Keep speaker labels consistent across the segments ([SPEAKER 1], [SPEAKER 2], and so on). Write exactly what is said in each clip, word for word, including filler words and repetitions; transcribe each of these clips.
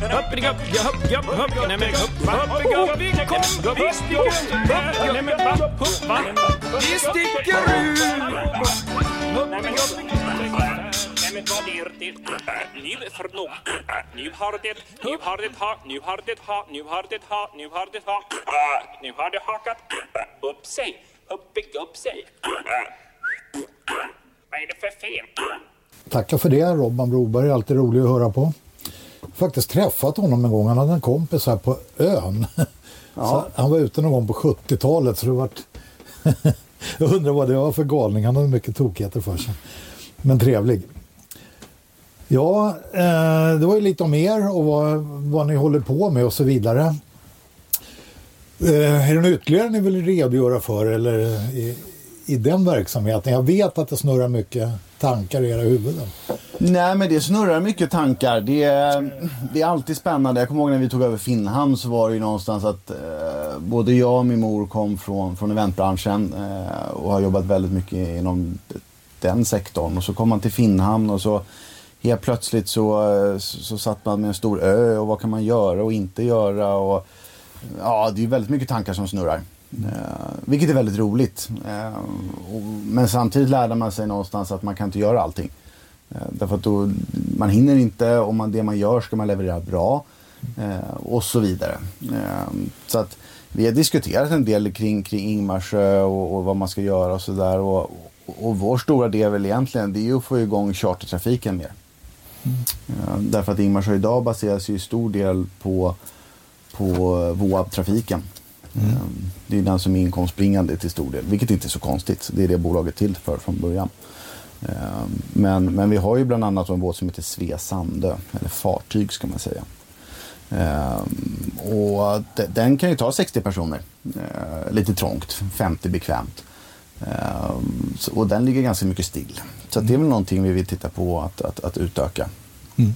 [SPEAKER 1] Hoppig upp, ja hopp, ja hopp, nej men hopp, hoppig upp, vi kom, vi sticker ut, nej men va, va, vi sticker ut. Hoppig upp.
[SPEAKER 2] Nej men vad är det? Nu förlåt. Nu har det, nu har det ha, nu har det ha, nu har det ha, nu har det ha, nu har det hakat upp sig, hoppig upp sig. Vad är det för fel?
[SPEAKER 3] Tackar för det, Robban Broberg, alltid rolig att höra på. Faktiskt träffat honom en gång, han hade en kompis här på ön. Ja. Han var ute någon gång på sjuttiotalet, så det var... Jag undrar vad det var för galning, han hade mycket tokigheter för sig. Men trevlig. Ja, eh, det var ju lite om er och vad, vad ni håller på med och så vidare. Eh, är det något ytterligare ni vill redogöra för eller i, i den verksamheten? Jag vet att det snurrar mycket tankar i era huvuden.
[SPEAKER 4] Nej, men det snurrar mycket tankar. Det är, det är alltid spännande. Jag kommer ihåg när vi tog över Finnhamn så var det ju någonstans att eh, både jag och min mor kom från, från eventbranschen eh, och har jobbat väldigt mycket inom den sektorn. Och så kom man till Finnhamn och så helt plötsligt så, så, så satt man med en stor ö och vad kan man göra och inte göra. Och, ja, det är väldigt mycket tankar som snurrar. Eh, vilket är väldigt roligt. Eh, och, men samtidigt lärde man sig någonstans att man kan inte göra allting. Eh, därför att då, man hinner inte och man, det man gör ska man leverera bra. Eh, och så vidare. Eh, så att vi har diskuterat en del kring, kring Ingmarsö och, och vad man ska göra och sådär. Och, och, och vår stora del väl egentligen det är ju att få igång chartertrafiken mer. Mm. Eh, därför att Ingmarsö idag baseras ju i stor del på, på V O A B-trafiken. Mm. Det är den som är inkomstbringande till stor del, vilket inte är så konstigt. Det är det bolaget till för från början. Men, men vi har ju bland annat en båt som heter Svea Sandö, eller fartyg ska man säga. Och den kan ju ta sextio personer, lite trångt, femtio bekvämt. Och den ligger ganska mycket still. Så det är väl någonting vi vill titta på att, att, att utöka.
[SPEAKER 3] Mm.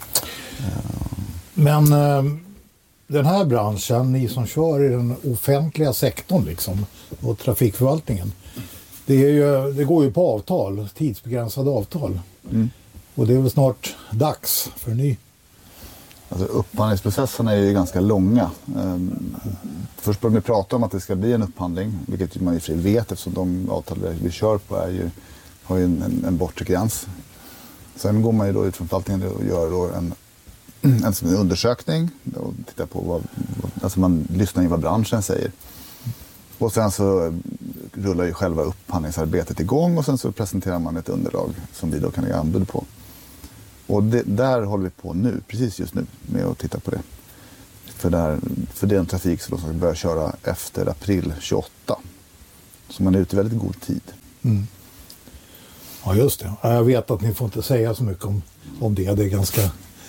[SPEAKER 3] Men den här branschen, ni som kör i den offentliga sektorn liksom, och trafikförvaltningen, det, är ju, det går ju på avtal, tidsbegränsade avtal. Mm. Och det är väl snart dags för ny.
[SPEAKER 5] Alltså upphandlingsprocesserna är ju ganska långa. Um, först börjar vi prata om att det ska bli en upphandling, vilket man ju för vet eftersom de avtal vi kör på är ju, har ju en, en, en bortre gräns. Sen går man ju då ut från förvaltningen och gör då en En, en undersökning och tittar på vad, alltså man lyssnar in vad branschen säger. Och sen så rullar ju själva upphandlingsarbetet igång och sen så presenterar man ett underlag som vi då kan lägga anbud på. Och det, där håller vi på nu, precis just nu, med att titta på det. För, där, för det är en trafik som ska börja köra efter april tjugoåtta. Så man är ute i väldigt god tid.
[SPEAKER 3] Mm. Ja, just det. Jag vet att ni får inte säga så mycket om, om det. Det är ganska...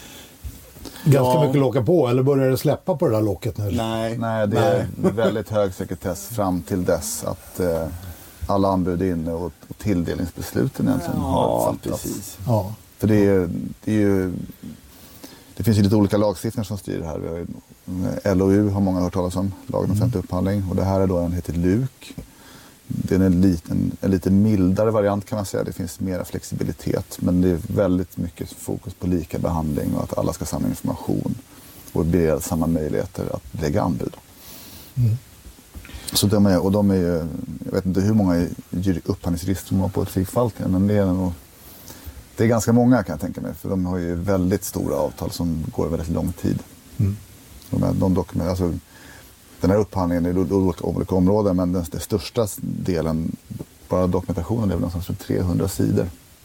[SPEAKER 3] Ganska ja. mycket att locka på, eller börjar det släppa på det där locket nu?
[SPEAKER 5] Nej, Nej det är Nej. väldigt hög sekretess fram till dess att eh, alla anbud är inne och, och tilldelningsbesluten egentligen ja, har fattats. Precis. Ja. För det, är, det, är ju, det finns ju lite olika lagstiftningar som styr det här. Vi har ju, L O U har många hört talas om, lagen om offentlig mm. upphandling, och det här är då en heter L U K. Det är en, liten, en lite mildare variant kan man säga. Det finns mera flexibilitet, men det är väldigt mycket fokus på lika behandling och att alla ska ha samma information och be samma möjligheter att lägga anbud. Mm. Så de är, och de är ju, jag vet inte hur många upphandlingsregister de har på trafikförvaltningen, men det är, nog, det är ganska många kan jag tänka mig, för de har ju väldigt stora avtal som går väldigt lång tid. Mm. De, är, de dokument, alltså, den här upphandlingen är i olika, olika områden, men den, den största delen, bara dokumentationen, är väl någonstans för trehundra sidor.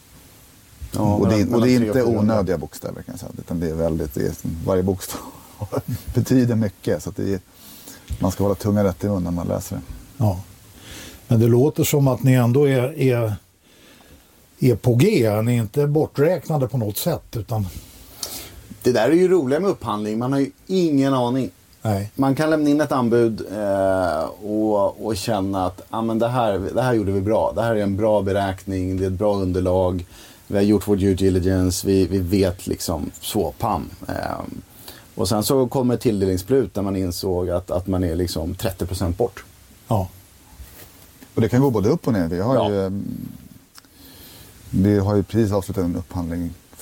[SPEAKER 5] Ja, och, det, och det är inte onödiga bokstäver kan jag säga, utan det är väldigt, det är, varje bokstav betyder mycket, så att det är, man ska hålla tungan rätt i mun när man läser det.
[SPEAKER 3] Ja, men det låter som att ni ändå är, är, är på G, ni är inte borträknade på något sätt, utan...
[SPEAKER 4] Det där är ju roligt med upphandling, man har ju ingen aning. Nej. Man kan lämna in ett anbud eh, och, och känna att ah, men det, här, det här gjorde vi bra. Det här är en bra beräkning, det är ett bra underlag. Vi har gjort vår due diligence, vi, vi vet liksom så, pam. Eh, och sen så kommer tilldelningsblut där man insåg att, att man är liksom trettio procent bort.
[SPEAKER 5] Ja. Och det kan gå både upp och ner. Vi har, ja. ju, vi har ju precis avslutat en upphandling för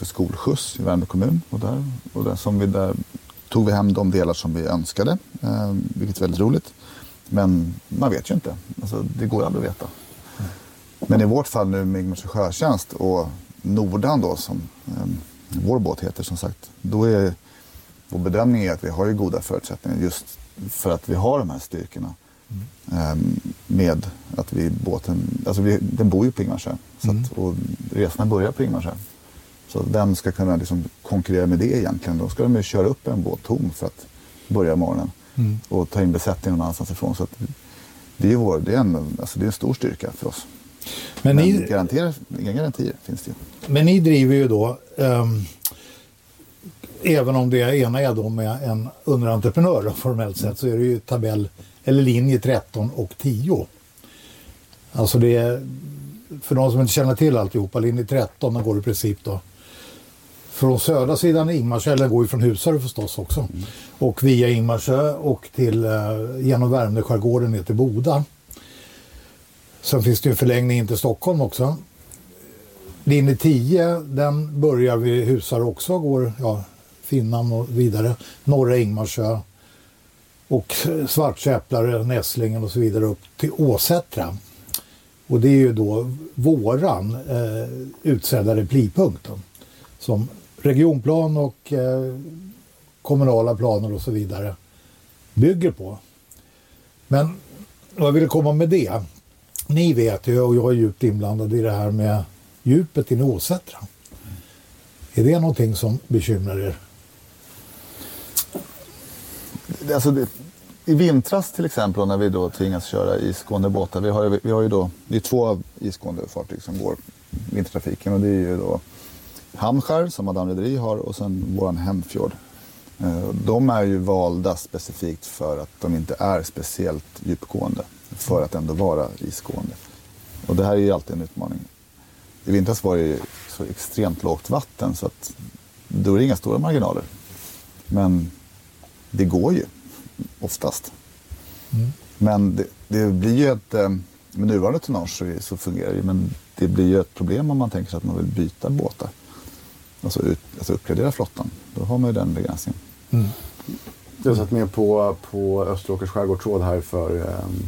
[SPEAKER 5] för skolskjuts i Värmdö kommun. Och där, och där, som vi där tog vi hem de delar som vi önskade, eh, vilket är väldigt roligt. Men man vet ju inte. Alltså, det går aldrig att veta. Mm. Men i vårt fall nu med Ingmarsö Sjötjänst och Nordan då, som eh, vår båt heter som sagt, då är vår bedömning är att vi har ju goda förutsättningar just för att vi har de här styrkorna. Mm. Eh, med att vi båten, alltså vi, den bor ju på Ingmarsö, så att, mm. och resorna börjar på Ingmarsö. Så vem ska kunna liksom konkurrera med det egentligen? Då ska de ju köra upp en båt tom för att börja morgonen. Mm. Och ta in besättningen någon annanstans ifrån. Så att det är, vår, det är, en, alltså det är en stor styrka för oss. Men, men ni, garanterar, inga garantier finns det ju.
[SPEAKER 3] Men ni driver ju då, um, även om det ena är då med en underentreprenör formellt sett, så är det ju tabell eller linje tretton och tio. Alltså det är, för de som inte känner till alltihopa, linje tretton den går i princip då från södra sidan Ingmarsö, eller går ju från Husarö förstås också. Mm. Och via Ingmarsö och till, eh, genom Värmdö skärgården ner till Boda. Sen finns det ju en förlängning in till Stockholm också. Linje tio, den börjar vid Husarö också, går ja, Finland och vidare. Norra Ingmarsö och Svartkäpplare, Näslingen och så vidare upp till Åsättra. Och det är ju då våran eh, utsedda replipunkten som regionplan och eh, kommunala planer och så vidare bygger på. Men jag vill komma med det. Ni vet ju, och jag är djupt inblandad i det här med djupet i Åsättra. Är det någonting som bekymrar er?
[SPEAKER 5] Alltså det, i vintras till exempel när vi då tvingas köra isgående båtar. Vi har, vi har ju då, det är två isgående fartyg som går vintertrafiken och det är ju då Hamskär som Madame Rederi har och sen våran Hemfjord. De är ju valda specifikt för att de inte är speciellt djupgående för att ändå vara isgående. Och det här är ju alltid en utmaning. I vintras var det ju så extremt lågt vatten så att då är det inga stora marginaler. Men det går ju oftast. Mm. Men det, det blir ju ett, med nuvarande tonnage så, så fungerar det ju, men det blir ju ett problem om man tänker sig att man vill byta båtar. Alltså, ut, alltså uppgradera flottan. Då har man ju den begränsningen. Mm.
[SPEAKER 4] Jag satt med på, på Österåkers skärgårdsråd här för um,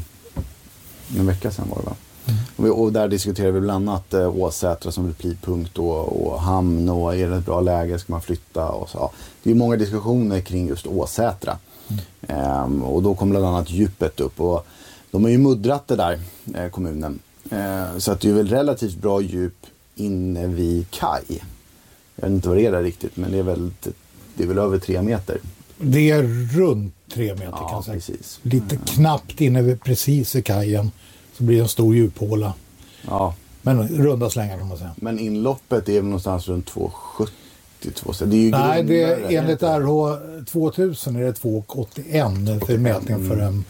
[SPEAKER 4] en vecka sedan var det va? Mm. Och, vi, och där diskuterade vi bland annat uh, Åsättra som replipunkt och, och hamn och är det ett bra läge, ska man flytta och så. Ja. Det är många diskussioner kring just Åsättra. Mm. Um, och då kom bland annat djupet upp och de har ju muddrat det där, eh, kommunen. Uh, så att det är väl relativt bra djup inne vid kaj. Jag vet inte vad det är där riktigt, men det är väl, det är väl över tre meter.
[SPEAKER 3] Det är runt tre meter ja, kan jag säga. Precis. Lite mm. knappt inne vid, precis i kajen så blir det en stor djuphåla. Ja. Men runda slängar kan man säga.
[SPEAKER 4] Men inloppet är väl någonstans runt två sjuttio. Det är ju
[SPEAKER 3] Nej, det är, enligt R H tvåtusen är det två åttioen för mätning mm. för, en,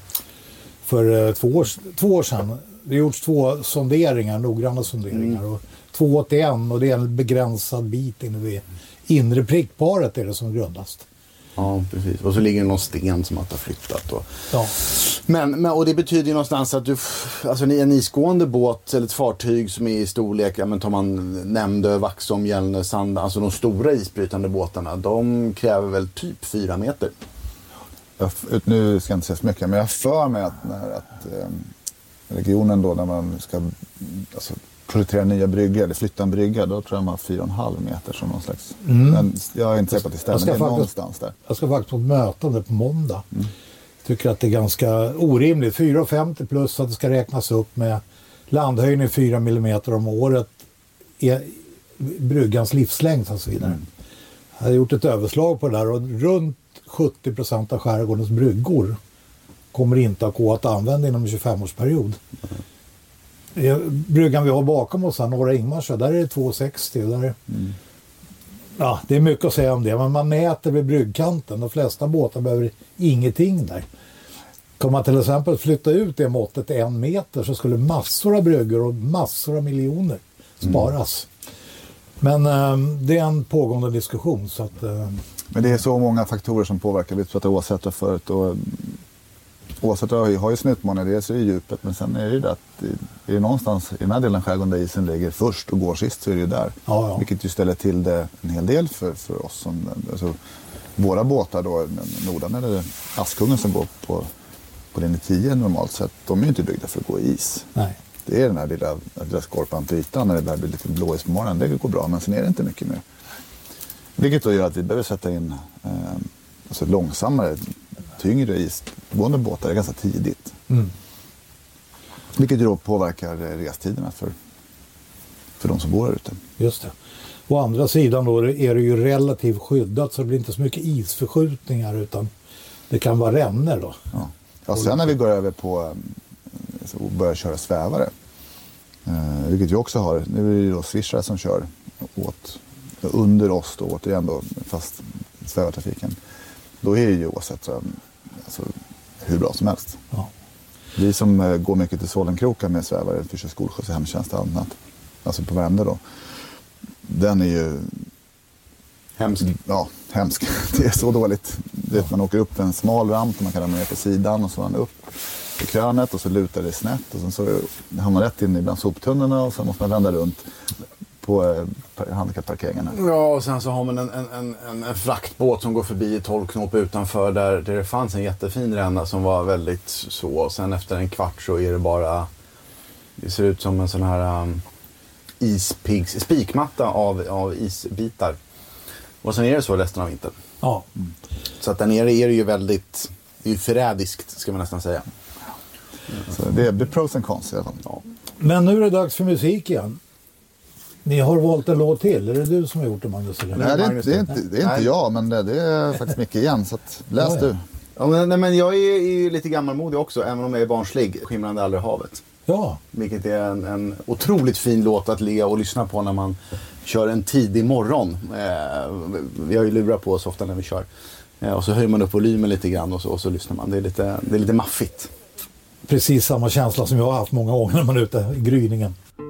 [SPEAKER 3] för två, år, två år sedan. Det har gjorts två sonderingar, noggranna sonderingar. Mm. Och två åttioen och det är en begränsad bit inne vid inre prickparet är det som grundast.
[SPEAKER 4] Ja, precis. Och så ligger det någon sten som att har flyttat. Och... Ja. Men, men, och det betyder ju någonstans att du, alltså en isgående båt eller ett fartyg som är i storlek, ja men tar man Nämndö, Vaxholm, Gällnö, Sand, alltså de stora isbrytande båtarna, de kräver väl typ fyra meter.
[SPEAKER 5] Jag, nu ska jag inte säga så mycket, men jag för mig att, när, att eh, regionen då, när man ska alltså, projektera nya bryggor eller flytta en brygga, då tror jag man har fyra och en halv meter som någon slags... Mm. Men jag är inte säker på att det stämmer, det är faktiskt, någonstans där.
[SPEAKER 3] Jag ska faktiskt på ett mötande på måndag. Mm. Tycker att det är ganska orimligt. fyra komma femtio plus att det ska räknas upp med landhöjning fyra millimeter om året är bryggans livslängd och så vidare. Mm. Jag har gjort ett överslag på det där och runt sjuttio procent av skärgårdens bryggor kommer inte att gå att använda inom en tjugofem-årsperiod. Mm. Bryggan vi har bakom oss här, Norra Ingmarsö, där är det två sextio. Där är, mm. ja, det är mycket att säga om det, men man mäter vid bryggkanten. De flesta båtar behöver ingenting där. Kommer man till exempel flytta ut det måttet en meter så skulle massor av bryggor och massor av miljoner sparas. Mm. Men äh, det är en pågående diskussion. Så att, äh,
[SPEAKER 5] men det är så många faktorer som påverkar. Vi pratade Åsättra förut och Oavsett har, har ju sin utmaning, dels är det djupet, men sen är det ju det att det är någonstans i den här delen av skärgården där isen ligger först och går sist, så är det ju där. Ja, ja. Vilket ju ställer till det en hel del för, för oss. Som, alltså, våra båtar då, Nordan eller Askungen som går på, på linje tio normalt sett, de är ju inte byggda för att gå i is. Nej. Det är den här lilla, lilla skorpan på ytan när det börjar bli lite blåis på morgonen, det går bra, men sen är det inte mycket mer. Vilket då gör att vi behöver sätta in eh, alltså långsammare, tyngre isgående båtar ganska tidigt. Mm. Vilket ju då påverkar restiderna för, för de som bor här ute.
[SPEAKER 3] Just det. Å andra sidan då är det ju relativt skyddat, så det blir inte så mycket isförskjutningar, utan det kan vara rännor då.
[SPEAKER 5] Ja. Ja, sen när vi går över på och börjar köra svävare, eh, vilket vi också har, nu är det ju då swishare som kör åt, under oss då, återigen då, fast svävartrafiken. Då är det ju oavsett alltså, hur bra som helst. Ja. Vi som eh, går mycket till Sålenkroka med svävare, för skolskjuts och hemtjänst och annat, alltså på Värmdö då, den är ju
[SPEAKER 4] hemsk.
[SPEAKER 5] Ja, hemsk. Det är så dåligt. Det är att man åker upp en smal ramp och man kan ramla ner på sidan och så man upp i krönet och så lutar det snett och sen så hamnar man rätt in i bland soptunnorna och sen måste man vända runt på eh, handikappparkeringarna.
[SPEAKER 4] Ja, och sen så har man en, en, en, en fraktbåt som går förbi tolv knop utanför där, där det fanns en jättefin ränna som var väldigt så, och sen efter en kvart så är det bara, det ser ut som en sån här um, ispigs, spikmatta av, av isbitar. Och sen är det så resten av vintern. Ja. Mm. Så att där nere är det ju väldigt, det är ju förrädiskt ska man nästan säga.
[SPEAKER 5] Mm. Så det är the pros and cons i alla fall. Ja.
[SPEAKER 3] Men nu är det dags för musik igen. Ni har valt en låt till. Är det du som har gjort det, Magnus? Eller?
[SPEAKER 5] Nej, det är inte, det är inte, det är inte jag, men det, det är faktiskt mycket igen. Så att, läs ja, ja. du.
[SPEAKER 4] Ja, men, nej, men jag är ju lite gammalmodig också, även om jag är barnslig. Skimrande aldrig havet.
[SPEAKER 3] Ja.
[SPEAKER 4] Vilket är en, en otroligt fin låt att ligga och lyssna på när man kör en tidig morgon. Eh, vi har ju lurat på oss ofta när vi kör. Eh, och så höjer man upp volymen lite grann och så, och så lyssnar man. Det är lite, det är lite maffigt.
[SPEAKER 3] Precis samma känsla som jag har haft många gånger när man är ute i gryningen.